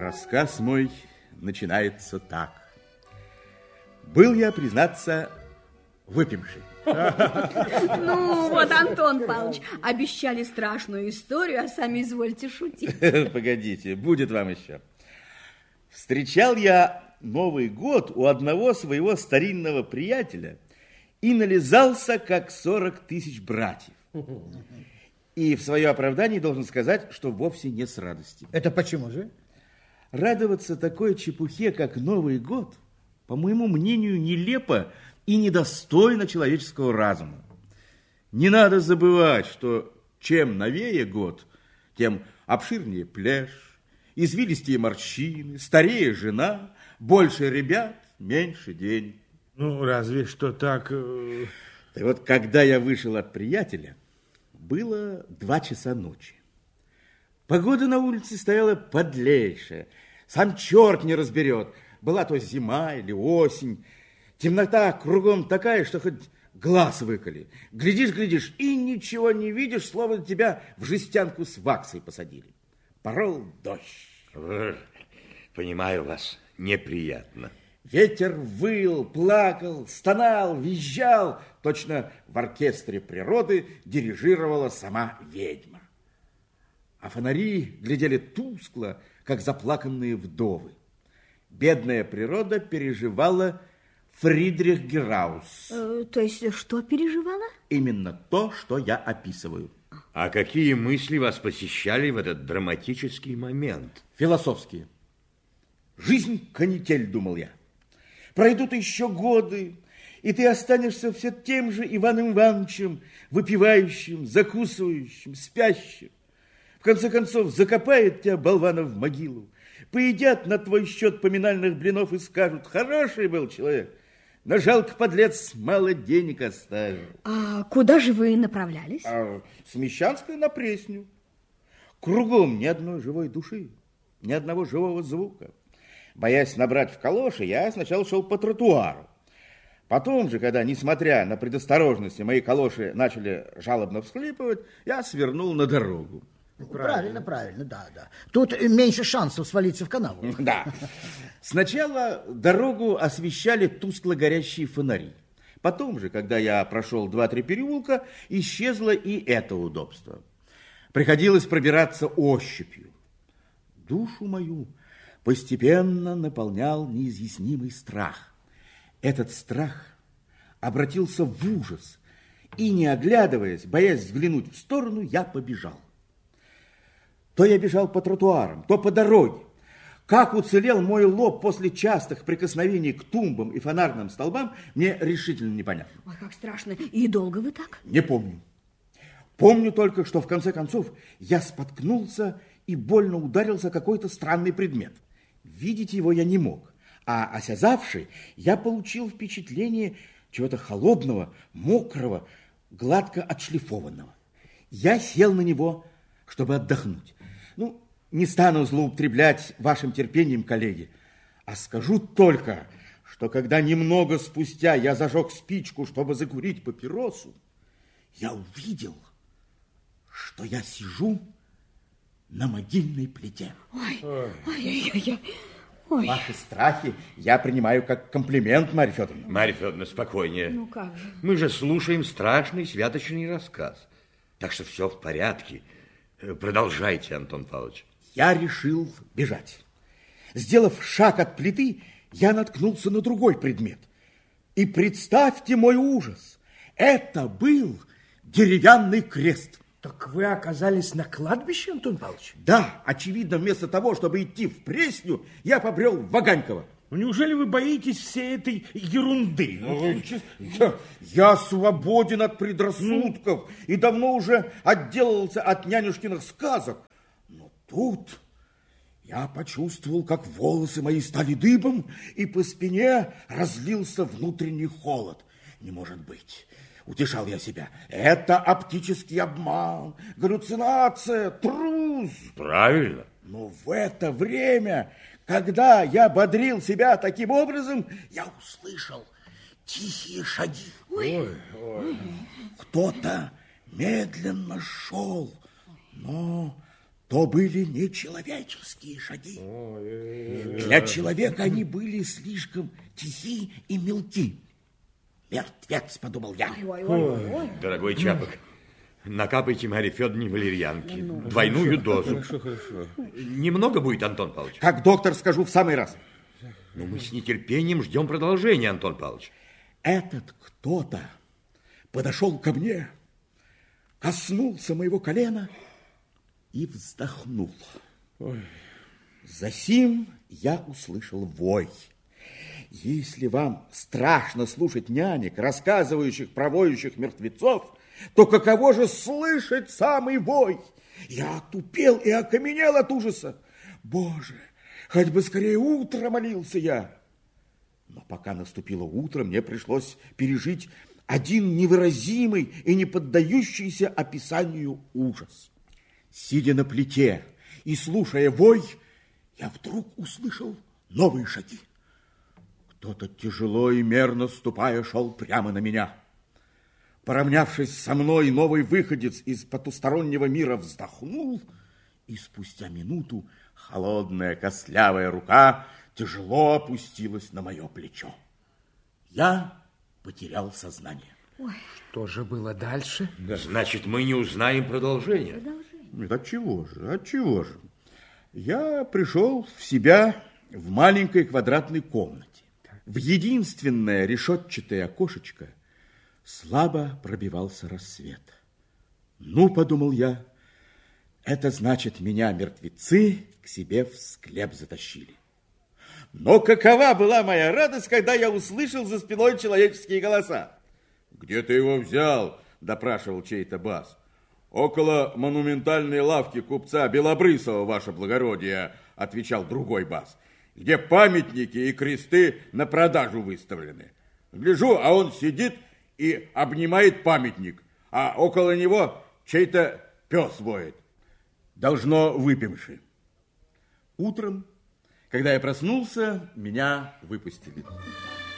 Рассказ мой начинается так. Был я, признаться, выпивший. Ну, вот, Антон Павлович, обещали страшную историю, а сами извольте шутить. Погодите, будет вам еще. Встречал я Новый год у одного своего старинного приятеля и нализался, как 40 тысяч братьев. И в свое оправдание должен сказать, что вовсе не с радости. Это почему же? Радоваться такой чепухе, как Новый год, по моему мнению, нелепо и недостойно человеческого разума. Не надо забывать, что чем новее год, тем обширнее плешь, извилистее морщины, старее жена, больше ребят, меньше денег. Ну, разве что так... И вот когда я вышел от приятеля, было 2 часа ночи. Погода на улице стояла подлейшая. Сам черт не разберет, была то зима или осень. Темнота кругом такая, что хоть глаз выколи. Глядишь, и ничего не видишь, словно тебя в жестянку с ваксой посадили. Порол дождь. Понимаю вас, неприятно. Ветер выл, плакал, стонал, визжал. Точно в оркестре природы дирижировала сама ведьма. А фонари глядели тускло, как заплаканные вдовы. Бедная природа переживала Фридрих Гераус. То есть что переживала? Именно то, что я описываю. А какие мысли вас посещали в этот драматический момент? Философские. Жизнь канитель, думал я. Пройдут еще годы, и ты останешься все тем же Иваном Ивановичем, выпивающим, закусывающим, спящим. В конце концов, закопают тебя, болвана, в могилу, поедят на твой счет поминальных блинов и скажут: хороший был человек, но жалко, подлец, мало денег оставил. А куда же вы направлялись? С Мещанской на Пресню. Кругом ни одной живой души, ни одного живого звука. Боясь набрать в калоши, я сначала шел по тротуару. Потом же, когда, несмотря на предосторожности, мои калоши начали жалобно всхлипывать, я свернул на дорогу. Правильно, да. Тут меньше шансов свалиться в канаву. Да. Сначала дорогу освещали тускло горящие фонари. Потом же, когда я прошел 2-3 переулка, исчезло и это удобство. Приходилось пробираться ощупью. Душу мою постепенно наполнял неизъяснимый страх. Этот страх обратился в ужас, и, не оглядываясь, боясь взглянуть в сторону, я побежал. То я бежал по тротуарам, то по дороге. Как уцелел мой лоб после частых прикосновений к тумбам и фонарным столбам, мне решительно непонятно. Ой, как страшно. И долго вы так? Не помню. Помню только, что в конце концов я споткнулся и больно ударился о какой-то странный предмет. Видеть его я не мог, а осязавший, я получил впечатление чего-то холодного, мокрого, гладко отшлифованного. Я сел на него, чтобы отдохнуть. Ну, не стану злоупотреблять вашим терпением, коллеги, а скажу только, что когда немного спустя я зажег спичку, чтобы закурить папиросу, я увидел, что я сижу на могильной плите. Ой. Ваши страхи я принимаю как комплимент, Марья Федоровна. Марья Федоровна, спокойнее. Ну как же? Мы же слушаем страшный святочный рассказ. Так что все в порядке. Продолжайте, Антон Павлович. Я решил бежать. Сделав шаг от плиты, я наткнулся на другой предмет. И представьте мой ужас. Это был деревянный крест. Так вы оказались на кладбище, Антон Павлович? Да, очевидно, вместо того, чтобы идти в Пресню, я побрел в Ваганьково. Ну, неужели вы боитесь всей этой ерунды? Я свободен от предрассудков и давно уже отделался от нянюшкиных сказок. Но тут я почувствовал, как волосы мои стали дыбом, и по спине разлился внутренний холод. Не может быть. Утешал я себя. Это оптический обман, галлюцинация, трус. Правильно. Но в это время, когда я бодрил себя таким образом, я услышал тихие шаги. Ой. Кто-то медленно шел, но то были нечеловеческие шаги. Для человека они были слишком тихи и мелки. Мертвец, подумал я. Дорогой Чапок, накапайте Марье Федоровне валерьянки. Двойную дозу. Хорошо. Немного будет, Антон Павлович? Как доктор, скажу в самый раз. Но мы с нетерпением ждем продолжения, Антон Павлович. Этот кто-то подошел ко мне, коснулся моего колена и вздохнул. Засим я услышал вой. Если вам страшно слушать нянек, рассказывающих про воющих мертвецов, то каково же слышать самый вой? Я отупел и окаменел от ужаса. Боже, хоть бы скорее утро, молился я. Но пока наступило утро, мне пришлось пережить один невыразимый и не поддающийся описанию ужас. Сидя на плите и слушая вой, я вдруг услышал новые шаги. Кто-то, тяжело и мерно ступая, шел прямо на меня. Поравнявшись со мной, новый выходец из потустороннего мира вздохнул, и спустя минуту холодная костлявая рука тяжело опустилась на мое плечо. Я потерял сознание. Что же было дальше? Значит, мы не узнаем продолжения. Нет, отчего же? Я пришел в себя в маленькой квадратной комнате. В единственное решетчатое окошечко слабо пробивался рассвет. Ну, подумал я, это значит, меня мертвецы к себе в склеп затащили. Но какова была моя радость, когда я услышал за спиной человеческие голоса. «Где ты его взял?» – допрашивал чей-то бас. «Около монументальной лавки купца Белобрысова, ваше благородие», – отвечал другой бас, «где памятники и кресты на продажу выставлены. Гляжу, а он сидит и обнимает памятник, а около него чей-то пес воет. Должно выпивши». Утром, когда я проснулся, меня выпустили.